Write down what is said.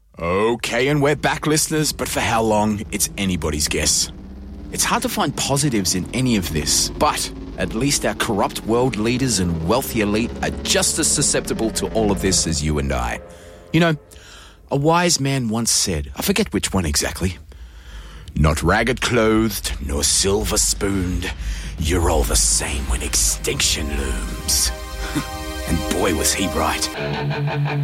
Okay, and we're back, listeners, but for how long, it's anybody's guess. It's hard to find positives in any of this, but at least our corrupt world leaders and wealthy elite are just as susceptible to all of this as you and I. You know, a wise man once said, I forget which one exactly, "Not ragged-clothed, nor silver-spooned, you're all the same when extinction looms." And boy, was he right.